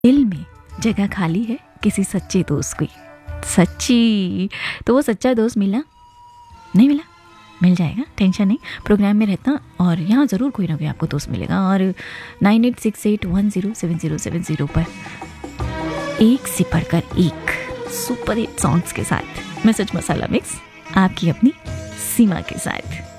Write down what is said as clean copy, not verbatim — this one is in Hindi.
दिल में जगह खाली है किसी सच्चे दोस्त की। सच्ची तो वो सच्चा दोस्त मिला नहीं मिला, मिल जाएगा, टेंशन नहीं। प्रोग्राम में रहता और यहाँ ज़रूर कोई ना कोई आपको दोस्त मिलेगा। और 9868107070 पर एक से बढ़कर एक सुपर हिट सॉन्ग्स के साथ मैसेज मसाला मिक्स आपकी अपनी सीमा के साथ।